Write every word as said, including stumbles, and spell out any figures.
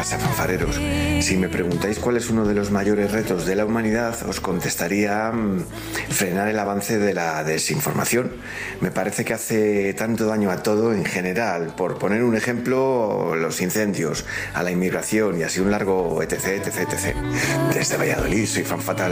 pasa, fanfareros? Si me preguntáis cuál es uno de los mayores retos de la humanidad, os contestaría mmm, frenar el avance de la desinformación. Me parece que hace tanto daño a todo en general. Por poner un ejemplo, los incendios, a la inmigración y así un largo etc, etc, etc. Desde Valladolid, soy Fan Fatal.